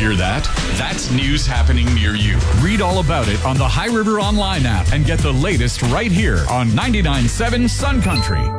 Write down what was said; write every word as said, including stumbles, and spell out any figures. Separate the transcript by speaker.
Speaker 1: Hear that? That's news happening near you. Read all about it on the High River Online app and get the latest right here on ninety-nine point seven Sun Country.